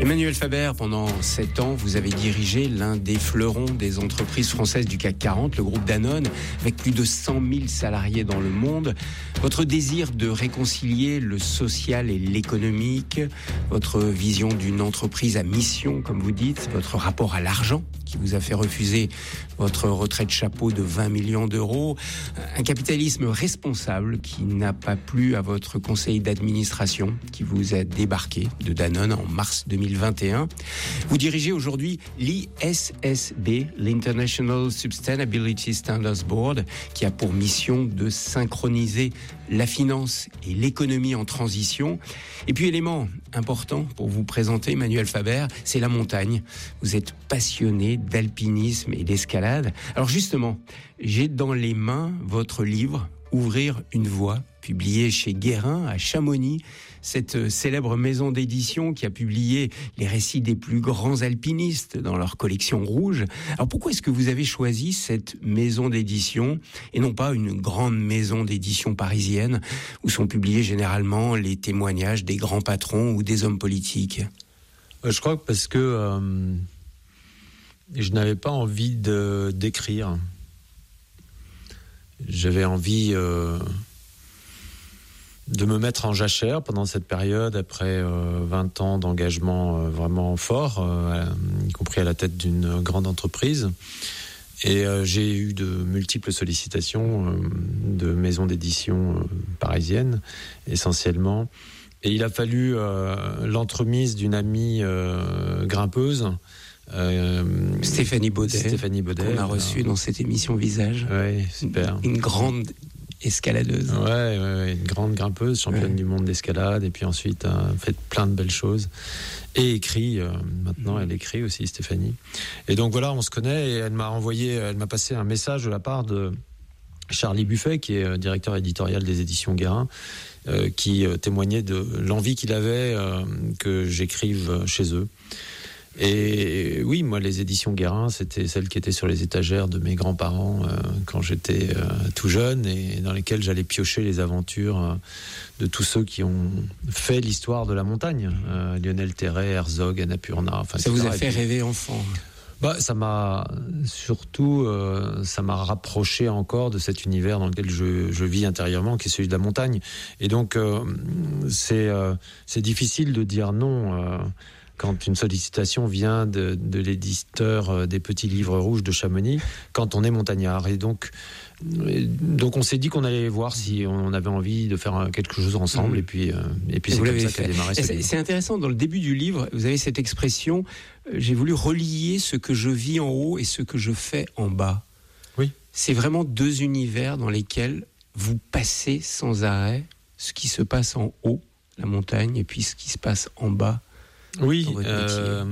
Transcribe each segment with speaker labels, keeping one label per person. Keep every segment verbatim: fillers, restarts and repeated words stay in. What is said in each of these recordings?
Speaker 1: Emmanuel Faber, pendant sept ans, vous avez dirigé l'un des fleurons des entreprises françaises du C A C quarante, le groupe Danone, avec plus de cent mille salariés dans le monde. Votre désir de réconcilier le social et l'économique, votre vision d'une entreprise à mission, comme vous dites, votre rapport à l'argent qui vous a fait refuser votre retraite chapeau de vingt millions d'euros, un capitalisme responsable qui n'a pas plu à votre conseil d'administration qui vous a débarqué de Danone en mars deux mille vingt et un. Vous dirigez aujourd'hui l'I S S B, l'International Sustainability Standards Board, qui a pour mission de synchroniser la finance et l'économie en transition. Et puis, élément important pour vous présenter, Emmanuel Faber, c'est la montagne. Vous êtes passionné d'alpinisme et d'escalade. Alors justement, j'ai dans les mains votre livre « Ouvrir une voie », publié chez Guérin à Chamonix, cette célèbre maison d'édition qui a publié les récits des plus grands alpinistes dans leur collection rouge. Alors pourquoi est-ce que vous avez choisi cette maison d'édition et non pas une grande maison d'édition parisienne où sont publiés généralement les témoignages des grands patrons ou des hommes politiques ?
Speaker 2: Je crois que parce que euh, je n'avais pas envie de, d'écrire. J'avais envie euh, de me mettre en jachère pendant cette période, après euh, vingt ans d'engagement euh, vraiment fort, euh, y compris à la tête d'une grande entreprise. Et euh, j'ai eu de multiples sollicitations euh, de maisons d'édition euh, parisiennes, essentiellement. Et il a fallu euh, l'entremise d'une amie euh, grimpeuse,
Speaker 1: Euh, Stéphanie Baudet,
Speaker 2: Stéphanie Baudet
Speaker 1: qu'on a reçue dans cette émission Visage.
Speaker 2: Oui, super.
Speaker 1: Une, une grande escaladeuse.
Speaker 2: Ouais, ouais, ouais, une grande grimpeuse, championne ouais. du monde d'escalade, et puis ensuite a euh, fait plein de belles choses. Et écrit, euh, maintenant mmh. elle écrit aussi, Stéphanie. Et donc voilà, on se connaît, et elle m'a envoyé, elle m'a passé un message de la part de Charlie Buffet, qui est directeur éditorial des éditions Guérin, euh, qui euh, témoignait de l'envie qu'il avait euh, que j'écrive chez eux. Et oui, moi, les éditions Guérin, c'était celles qui étaient sur les étagères de mes grands-parents euh, quand j'étais euh, tout jeune, et dans lesquelles j'allais piocher les aventures euh, de tous ceux qui ont fait l'histoire de la montagne. Euh, Lionel Terray, Herzog, Annapurna. Enfin,
Speaker 1: ça vous a fait rêver enfant ?
Speaker 2: Bah, ça m'a surtout, euh, ça m'a rapproché encore de cet univers dans lequel je, je vis intérieurement, qui est celui de la montagne. Et donc, euh, c'est, euh, c'est difficile de dire non. Euh, quand une sollicitation vient de, de l'éditeur des petits livres rouges de Chamonix, quand on est montagnard. Et donc, donc on s'est dit qu'on allait voir si on avait envie de faire quelque chose ensemble. Mmh. Et puis, et puis et c'est comme ça qu'a démarré ce
Speaker 1: c'est,
Speaker 2: livre.
Speaker 1: C'est intéressant, dans le début du livre, vous avez cette expression, j'ai voulu relier ce que je vis en haut et ce que je fais en bas.
Speaker 2: Oui.
Speaker 1: C'est vraiment deux univers dans lesquels vous passez sans arrêt ce qui se passe en haut, la montagne, et puis ce qui se passe en bas.
Speaker 2: Oui, euh,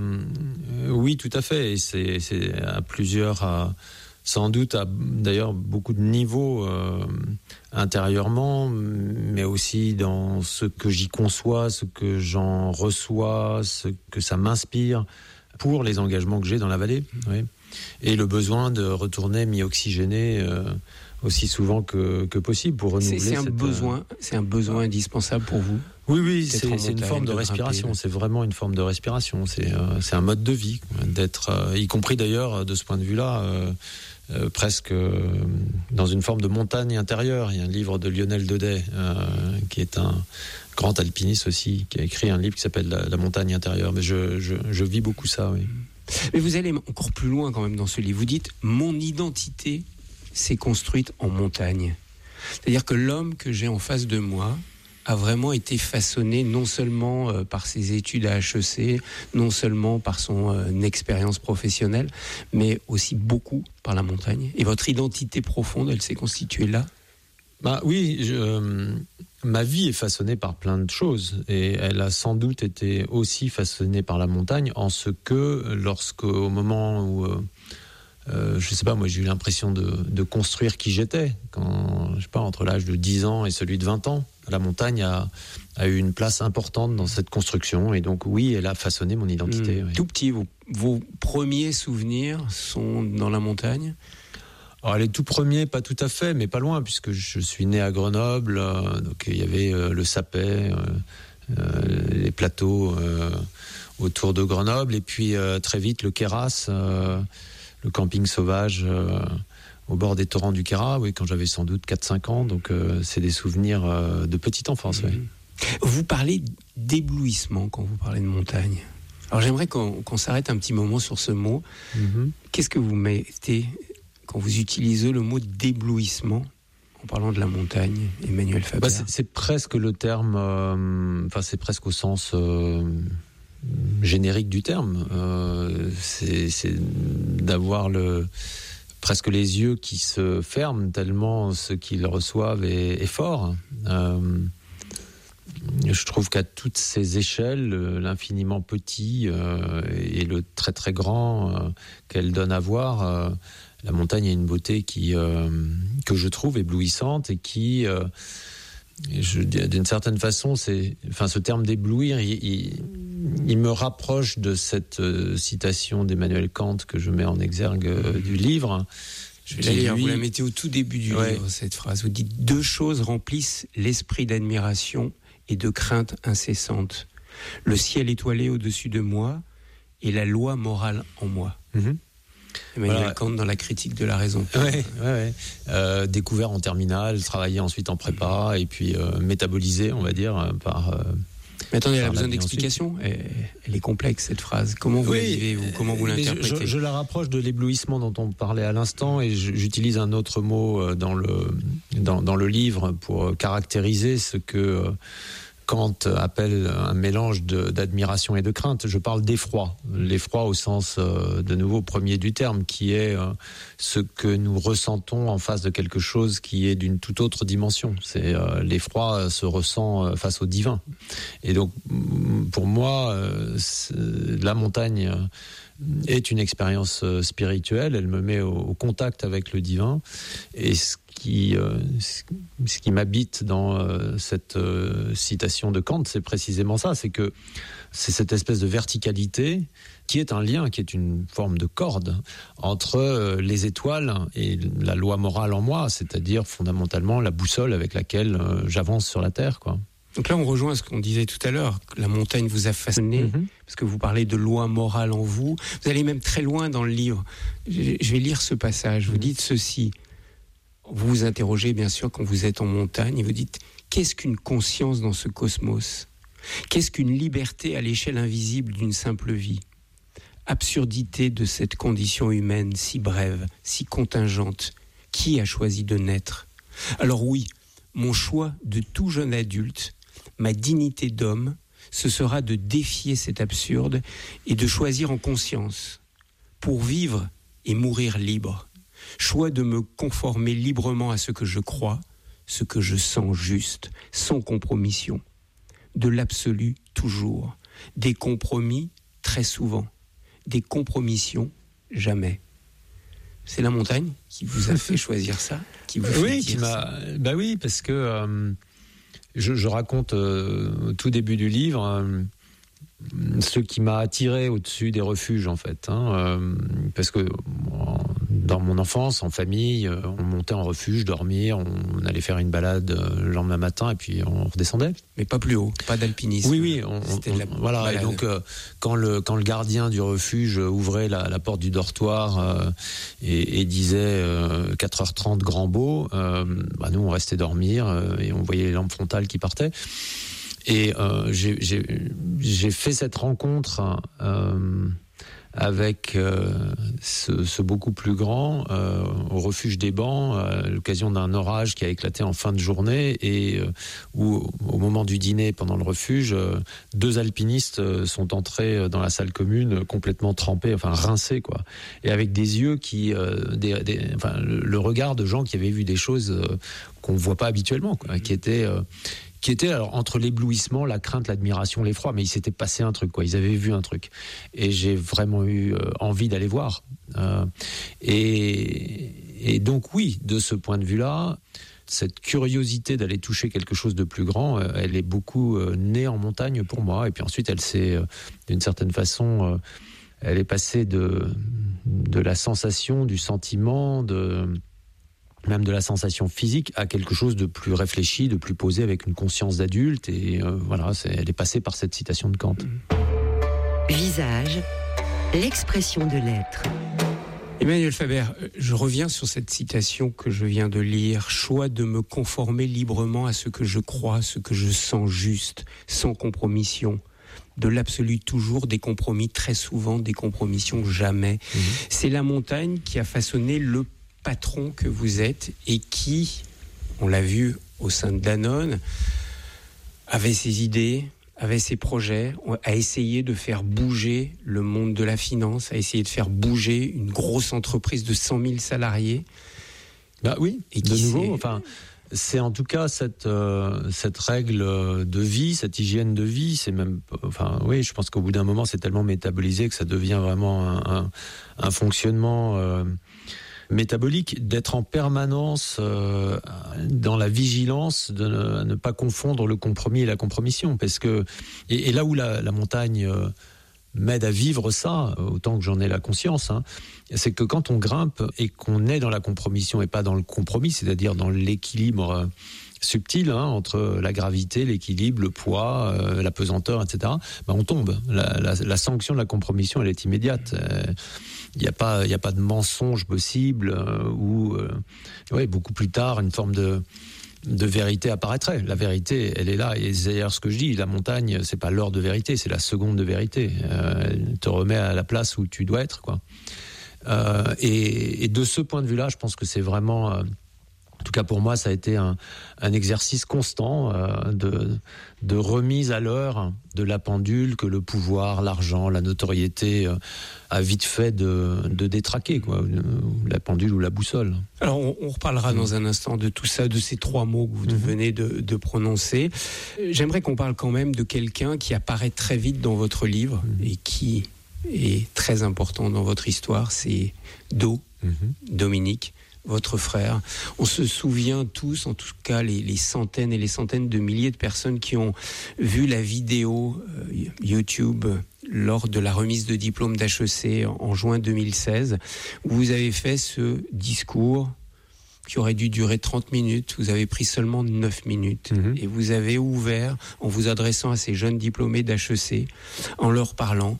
Speaker 2: oui, tout à fait. Et c'est, c'est à plusieurs, à, sans doute à d'ailleurs beaucoup de niveaux euh, intérieurement, mais aussi dans ce que j'y conçois, ce que j'en reçois, ce que ça m'inspire pour les engagements que j'ai dans la vallée. Oui. Et le besoin de retourner mi-oxygéné euh, aussi souvent que, que possible pour renouveler.
Speaker 1: C'est, c'est un
Speaker 2: cette,
Speaker 1: besoin,
Speaker 2: euh...
Speaker 1: c'est un besoin indispensable pour vous.
Speaker 2: Oui, oui, c'est, c'est une forme de, de respiration. Grimper. C'est vraiment une forme de respiration. C'est, euh, c'est un mode de vie, d'être, euh, y compris d'ailleurs de ce point de vue-là, euh, euh, presque euh, dans une forme de montagne intérieure. Il y a un livre de Lionel Daudet, euh, qui est un grand alpiniste aussi, qui a écrit un livre qui s'appelle La, la montagne intérieure. Mais je, je, je vis beaucoup ça, oui.
Speaker 1: Mais vous allez encore plus loin quand même dans ce livre. Vous dites « Mon identité s'est construite en montagne ». C'est-à-dire que l'homme que j'ai en face de moi a vraiment été façonné non seulement euh, par ses études à H E C, non seulement par son euh, expérience professionnelle, mais aussi beaucoup par la montagne. Et votre identité profonde, elle s'est constituée là ?
Speaker 2: Bah oui, je, euh, ma vie est façonnée par plein de choses, et elle a sans doute été aussi façonnée par la montagne, en ce que lorsque, au moment où euh, Euh, je sais pas, moi j'ai eu l'impression de, de construire qui j'étais quand, je sais pas, entre l'âge de dix ans et celui de vingt ans. La montagne a, a eu une place importante dans cette construction, et donc oui, elle a façonné mon identité.
Speaker 1: Mmh.
Speaker 2: Oui.
Speaker 1: Tout petit, vos, vos premiers souvenirs sont dans la montagne ?
Speaker 2: Alors les tout premiers, pas tout à fait, mais pas loin, puisque je suis né à Grenoble, euh, donc il y avait euh, le Sapet, euh, euh, les plateaux euh, autour de Grenoble, et puis euh, très vite le Queyras, euh, le camping sauvage euh, au bord des torrents du Queyras, oui, quand j'avais sans doute quatre cinq ans, donc euh, c'est des souvenirs euh, de petite enfance. Mmh. Oui.
Speaker 1: Vous parlez d'éblouissement quand vous parlez de montagne. Alors j'aimerais qu'on, qu'on s'arrête un petit moment sur ce mot. Mmh. Qu'est-ce que vous mettez quand vous utilisez le mot d'éblouissement en parlant de la montagne, Emmanuel Faber?
Speaker 2: Bah c'est, c'est presque le terme, euh, enfin c'est presque au sens euh, générique du terme. Euh, c'est, c'est d'avoir le, presque les yeux qui se ferment tellement ce qu'ils reçoivent est, est fort. Euh, je trouve qu'à toutes ces échelles, l'infiniment petit euh, et le très très grand euh, qu'elle donne à voir, euh, la montagne a une beauté qui, euh, que je trouve éblouissante et qui, euh, je, d'une certaine façon, c'est, enfin, ce terme d'éblouir, il, il, il me rapproche de cette euh, citation d'Emmanuel Kant que je mets en exergue euh, du livre.
Speaker 1: Je vais la lire, lui... vous la mettez au tout début du ouais. livre, cette phrase. Vous dites « Deux choses remplissent l'esprit d'admiration et de crainte incessante. Le ciel étoilé au-dessus de moi et la loi morale en moi. Mm-hmm. » Emmanuel voilà. Kant dans la critique de la raison.
Speaker 2: Oui, ouais, ouais. euh, découvert en terminale, travaillé ensuite en prépa, et puis euh, métabolisé, on va dire, par... Euh,
Speaker 1: Mais attendez, elle a besoin d'explications. Elle, elle est complexe, cette phrase. Comment vous oui, la vivez, ou comment vous l'interprétez?
Speaker 2: je, je, je la rapproche de l'éblouissement dont on parlait à l'instant, et j'utilise un autre mot dans le, dans, dans le livre pour caractériser ce que Kant appelle un mélange de, d'admiration et de crainte. Je parle d'effroi, l'effroi au sens euh, de nouveau premier du terme, qui est euh, ce que nous ressentons en face de quelque chose qui est d'une toute autre dimension. C'est euh, l'effroi se ressent euh, face au divin. Et donc pour moi, euh, la montagne est une expérience spirituelle. Elle me met au, au contact avec le divin, et ce Qui, euh, ce qui m'habite dans euh, cette euh, citation de Kant, c'est précisément ça, c'est que c'est cette espèce de verticalité qui est un lien, qui est une forme de corde entre euh, les étoiles et la loi morale en moi, c'est-à-dire fondamentalement la boussole avec laquelle euh, j'avance sur la Terre, quoi.
Speaker 1: Donc là, on rejoint ce qu'on disait tout à l'heure, que la montagne vous a façonné, mm-hmm. parce que vous parlez de loi morale en vous. Vous allez même très loin dans le livre. Je vais lire ce passage. Vous dites ceci. Vous vous interrogez bien sûr quand vous êtes en montagne et vous dites « Qu'est-ce qu'une conscience dans ce cosmos ? Qu'est-ce qu'une liberté à l'échelle invisible d'une simple vie ? Absurdité de cette condition humaine si brève, si contingente. Qui a choisi de naître ? Alors oui, mon choix de tout jeune adulte, ma dignité d'homme, ce sera de défier cet absurde et de choisir en conscience pour vivre et mourir libre. Choix de me conformer librement à ce que je crois, ce que je sens juste, sans compromission. De l'absolu toujours. Des compromis très souvent. Des compromissions jamais. C'est la montagne qui vous a fait choisir ça, qui vous fait
Speaker 2: oui,
Speaker 1: dire
Speaker 2: qui m'a...
Speaker 1: ça.
Speaker 2: Bah oui, parce que euh, je, je raconte euh, au tout début du livre euh, ce qui m'a attiré au-dessus des refuges, en fait. Hein, euh, parce que bon, dans mon enfance, en famille, on montait en refuge, dormir, on allait faire une balade le lendemain matin et puis on redescendait.
Speaker 1: Mais pas plus haut, pas d'alpinisme.
Speaker 2: Oui, oui. On, C'était on, la voilà. Balade. Et donc, euh, quand, le, quand le gardien du refuge ouvrait la, la porte du dortoir euh, et, et disait euh, quatre heures trente grand beau, euh, bah nous, on restait dormir euh, et on voyait les lampes frontales qui partaient. Et euh, j'ai, j'ai, j'ai fait cette rencontre euh, avec euh, ce, ce beaucoup plus grand euh, au refuge des Bancs, à l'occasion d'un orage qui a éclaté en fin de journée et euh, où, au moment du dîner pendant le refuge, euh, deux alpinistes euh, sont entrés dans la salle commune complètement trempés, enfin rincés, quoi, et avec des yeux qui, euh, des, des, enfin, le, le regard de gens qui avaient vu des choses euh, qu'on ne voit pas habituellement, quoi, qui étaient euh, qui était alors entre l'éblouissement, la crainte, l'admiration, l'effroi, mais il s'était passé un truc, quoi. Ils avaient vu un truc, et j'ai vraiment eu euh, envie d'aller voir. Euh, et, et donc oui, de ce point de vue-là, cette curiosité d'aller toucher quelque chose de plus grand, euh, elle est beaucoup euh, née en montagne pour moi. Et puis ensuite, elle s'est, euh, d'une certaine façon, euh, elle est passée de de la sensation, du sentiment, de même de la sensation physique, à quelque chose de plus réfléchi, de plus posé, avec une conscience d'adulte. Et euh, voilà, c'est, elle est passée par cette citation de Kant.
Speaker 3: Visage, l'expression de l'être.
Speaker 1: Emmanuel Faber, je reviens sur cette citation que je viens de lire. Choix de me conformer librement à ce que je crois, ce que je sens juste, sans compromission. De l'absolu toujours, des compromis très souvent, des compromissions jamais. Mmh. C'est la montagne qui a façonné le patron que vous êtes et qui, on l'a vu au sein de Danone, avait ses idées, avait ses projets, a essayé de faire bouger le monde de la finance, a essayé de faire bouger une grosse entreprise de cent mille salariés.
Speaker 2: Bah oui, et de nouveau, enfin, c'est en tout cas cette, euh, cette règle de vie, cette hygiène de vie, c'est même, enfin oui, je pense qu'au bout d'un moment, c'est tellement métabolisé que ça devient vraiment un, un, un fonctionnement euh, métabolique, d'être en permanence euh, dans la vigilance de ne, ne pas confondre le compromis et la compromission, parce que et, et là où la, la montagne euh, m'aide à vivre ça, autant que j'en ai la conscience, hein, c'est que quand on grimpe et qu'on est dans la compromission et pas dans le compromis, c'est-à-dire dans l'équilibre euh, subtil hein, entre la gravité, l'équilibre, le poids, euh, la pesanteur, et cetera, ben on tombe. La, la, la sanction de la compromission, elle est immédiate. Euh, Il n'y a pas, il n'y a pas de mensonge possible euh, ou, euh, ouais, beaucoup plus tard, une forme de, de vérité apparaîtrait. La vérité, elle est là. Et c'est d'ailleurs ce que je dis, la montagne, c'est pas l'heure de vérité, c'est la seconde de vérité. Euh, elle te remet à la place où tu dois être, quoi. Euh, et, et de ce point de vue-là, je pense que c'est vraiment... Euh, en tout cas pour moi, ça a été un, un exercice constant euh, de, de remise à l'heure de la pendule que le pouvoir, l'argent, la notoriété euh, a vite fait de, de détraquer, quoi, la pendule ou la boussole.
Speaker 1: Alors on, on reparlera mmh. dans un instant de tout ça, de ces trois mots que vous mmh. venez de, de prononcer. J'aimerais qu'on parle quand même de quelqu'un qui apparaît très vite dans votre livre mmh. et qui est très important dans votre histoire, c'est Do, mmh. Dominique, votre frère. On se souvient tous, en tout cas les, les centaines et les centaines de milliers de personnes qui ont vu la vidéo euh, YouTube lors de la remise de diplôme d'H E C en, en juin deux mille seize, où vous avez fait ce discours qui aurait dû durer trente minutes. Vous avez pris seulement neuf minutes mmh. et vous avez ouvert, en vous adressant à ces jeunes diplômés d'H E C, en leur parlant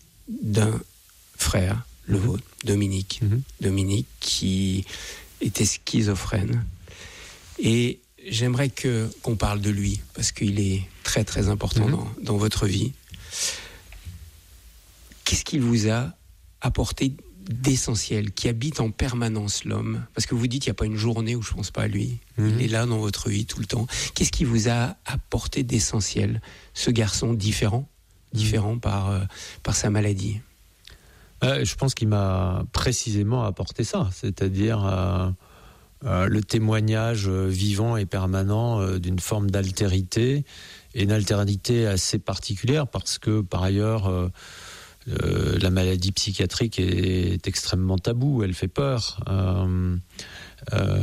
Speaker 1: d'un frère, le vôtre, Dominique. Mmh. Dominique qui était schizophrène. Et j'aimerais que, qu'on parle de lui, parce qu'il est très très important mmh. dans, dans votre vie. Qu'est-ce qu'il vous a apporté d'essentiel, qui habite en permanence l'homme? Parce que vous dites qu'il n'y a pas une journée où je ne pense pas à lui. Mmh. Il est là dans votre vie tout le temps. Qu'est-ce qui vous a apporté d'essentiel, ce garçon différent, différent mmh. par, euh, par sa maladie?
Speaker 2: Euh, je pense qu'il m'a précisément apporté ça, c'est-à-dire euh, euh, le témoignage vivant et permanent euh, d'une forme d'altérité, et une altérité assez particulière parce que par ailleurs euh, euh, la maladie psychiatrique est, est extrêmement taboue, elle fait peur, euh, euh,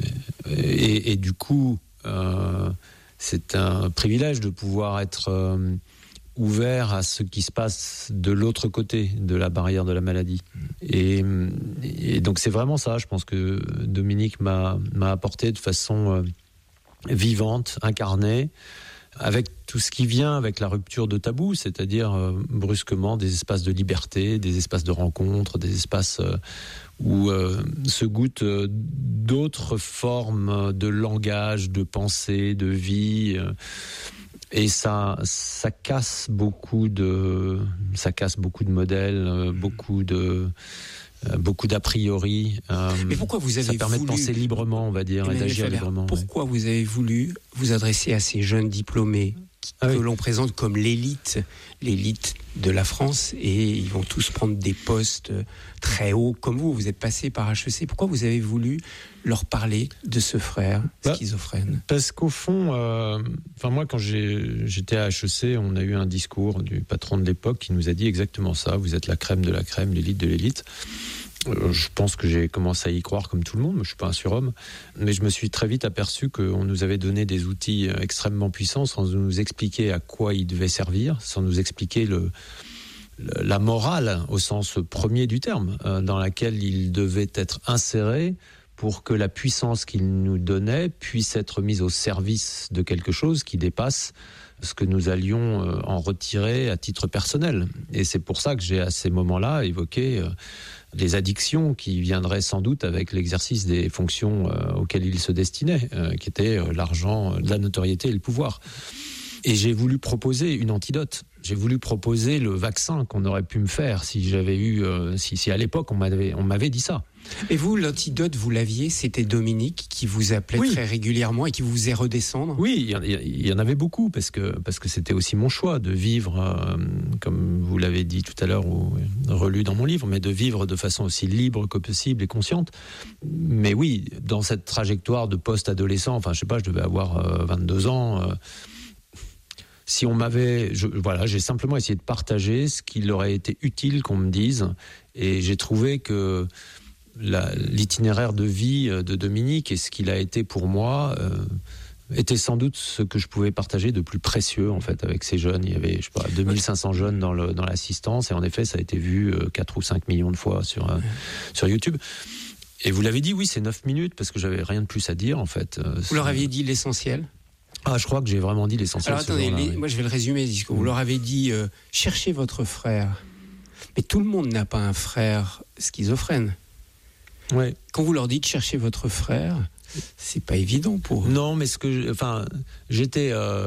Speaker 2: et, et du coup euh, c'est un privilège de pouvoir être euh, ouvert à ce qui se passe de l'autre côté de la barrière de la maladie. Et, et donc c'est vraiment ça, je pense que Dominique m'a, m'a apporté de façon euh, vivante, incarnée, avec tout ce qui vient avec la rupture de tabou, c'est-à-dire euh, brusquement des espaces de liberté, des espaces de rencontre, des espaces euh, où euh, se goûtent euh, d'autres formes de langage, de pensée, de vie. Euh, Et ça, ça casse beaucoup de, ça casse beaucoup de modèles, euh, beaucoup de, euh, beaucoup d'a priori. Euh,
Speaker 1: Mais pourquoi vous avez
Speaker 2: ça permet
Speaker 1: voulu,
Speaker 2: de penser librement, on va dire, et d'agir librement.
Speaker 1: Pourquoi
Speaker 2: ouais.
Speaker 1: vous avez voulu vous adresser à ces jeunes diplômés ah que oui. l'on présente comme l'élite, l'élite de la France, et ils vont tous prendre des postes très hauts comme vous. Vous êtes passé par H E C. Pourquoi vous avez voulu leur parler de ce frère bah, schizophrène?
Speaker 2: Parce qu'au fond, euh, enfin moi quand j'ai, j'étais à H E C, on a eu un discours du patron de l'époque qui nous a dit exactement ça. Vous êtes la crème de la crème, l'élite de l'élite. Je pense que j'ai commencé à y croire comme tout le monde, mais je ne suis pas un surhomme. Mais je me suis très vite aperçu qu'on nous avait donné des outils extrêmement puissants sans nous expliquer à quoi ils devaient servir, sans nous expliquer le, le, la morale au sens premier du terme, euh, dans laquelle ils devaient être insérés pour que la puissance qu'il nous donnait puisse être mise au service de quelque chose qui dépasse ce que nous allions en retirer à titre personnel. Et c'est pour ça que j'ai à ces moments-là évoqué les addictions qui viendraient sans doute avec l'exercice des fonctions auxquelles il se destinait, qui étaient l'argent, la notoriété et le pouvoir. Et j'ai voulu proposer une antidote. J'ai voulu proposer le vaccin qu'on aurait pu me faire si j'avais eu, euh, si, si à l'époque on m'avait, on m'avait dit ça.
Speaker 1: Et vous, l'antidote, vous l'aviez, c'était Dominique qui vous appelait oui. très régulièrement et qui vous faisait redescendre.
Speaker 2: Oui, il y, il y en avait beaucoup parce que parce que c'était aussi mon choix de vivre, euh, comme vous l'avez dit tout à l'heure ou relu dans mon livre, mais de vivre de façon aussi libre que possible et consciente. Mais oui, dans cette trajectoire de post-adolescent, enfin je sais pas, je devais avoir euh, vingt-deux ans. Euh, Si on m'avait, je, voilà, j'ai simplement essayé de partager ce qu'il aurait été utile qu'on me dise, et j'ai trouvé que la, l'itinéraire de vie de Dominique et ce qu'il a été pour moi euh, était sans doute ce que je pouvais partager de plus précieux en fait avec ces jeunes. Il y avait, je sais pas, deux mille cinq cents jeunes dans, le, dans l'assistance, et en effet, ça a été vu euh, quatre ou cinq millions de fois sur euh, sur YouTube. Et vous l'avez dit, oui, c'est neuf minutes parce que j'avais rien de plus à dire en fait. Euh,
Speaker 1: vous leur aviez dit l'essentiel?
Speaker 2: Ah, je crois que j'ai vraiment dit l'essentiel.
Speaker 1: Alors attendez, les, oui. moi je vais le résumer. Vous mmh. leur avez dit euh, cherchez votre frère. Mais tout le monde n'a pas un frère schizophrène.
Speaker 2: Ouais.
Speaker 1: Quand vous leur dites cherchez votre frère, c'est pas évident pour eux.
Speaker 2: Non, mais ce que, je, enfin, j'étais, euh,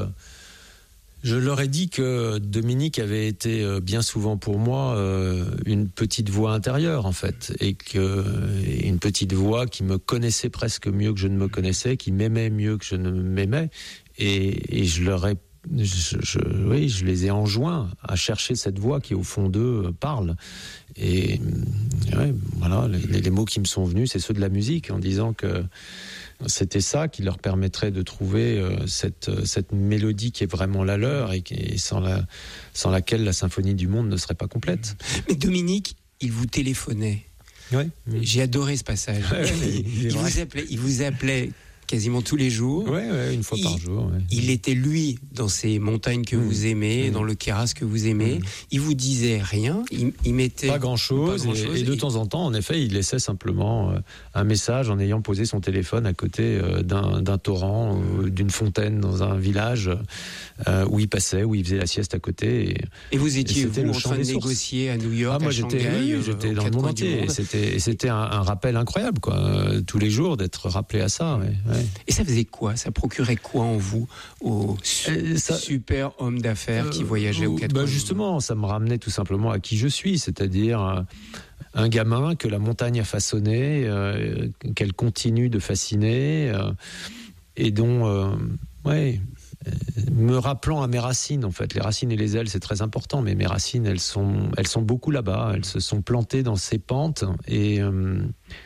Speaker 2: je leur ai dit que Dominique avait été euh, bien souvent pour moi euh, une petite voix intérieure en fait, et que une petite voix qui me connaissait presque mieux que je ne me connaissais, qui m'aimait mieux que je ne m'aimais. Et, et je leur ai, je, je, oui, je les ai enjoints à chercher cette voix qui au fond d'eux parle. Et ouais, voilà, les, les mots qui me sont venus, c'est ceux de la musique, en disant que c'était ça qui leur permettrait de trouver euh, cette, cette mélodie qui est vraiment la leur et, qui, et sans, la, sans laquelle la symphonie du monde ne serait pas complète.
Speaker 1: Mais Dominique, il vous téléphonait.
Speaker 2: Ouais.
Speaker 1: J'ai adoré ce passage. Ouais, il, il, vous appelait, il vous appelait quasiment tous les jours.
Speaker 2: Oui, ouais, une fois
Speaker 1: il,
Speaker 2: par jour. Ouais.
Speaker 1: Il était, lui, dans ces montagnes que mmh. vous aimez, mmh. dans le Queyras que vous aimez. Mmh. Il vous disait rien, il, il mettait...
Speaker 2: Pas grand-chose,
Speaker 1: pas grand-chose
Speaker 2: et, et de
Speaker 1: et...
Speaker 2: temps en temps, en effet, il laissait simplement euh, un message en ayant posé son téléphone à côté euh, d'un, d'un torrent, mmh. euh, d'une fontaine dans un village euh, où il passait, où il faisait la sieste à côté. Et,
Speaker 1: et vous étiez, et vous, en train de négocier à New York,
Speaker 2: ah, moi,
Speaker 1: à
Speaker 2: j'étais,
Speaker 1: Shanghai,
Speaker 2: oui,
Speaker 1: euh,
Speaker 2: j'étais dans le monde entier. Et c'était, et c'était un, un rappel incroyable, quoi, euh, tous les jours, d'être rappelé à ça. Ouais, ouais.
Speaker 1: Et ça faisait quoi? Ça procurait quoi en vous, au su- ça, super homme d'affaires euh, qui voyageait aux quatre
Speaker 2: bah
Speaker 1: coins?
Speaker 2: Justement, ça me ramenait tout simplement à qui je suis, c'est-à-dire un, un gamin que la montagne a façonné, euh, qu'elle continue de fasciner, euh, et dont, euh, ouais, me rappelant à mes racines, en fait. Les racines et les ailes, c'est très important, mais mes racines, elles sont, elles sont beaucoup là-bas, elles se sont plantées dans ces pentes, et... Euh,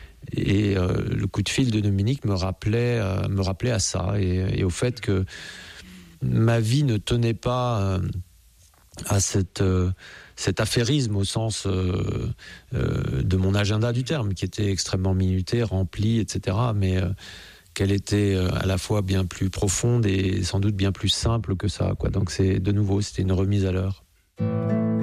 Speaker 2: Et euh, le coup de fil de Dominique me rappelait, euh, me rappelait à ça et, et au fait que ma vie ne tenait pas euh, à cette, euh, cet affairisme au sens euh, euh, de mon agenda du terme, qui était extrêmement minuté, rempli, et cetera. Mais euh, qu'elle était euh, à la fois bien plus profonde et sans doute bien plus simple que ça, quoi. Donc c'est de nouveau, c'était une remise à l'heure.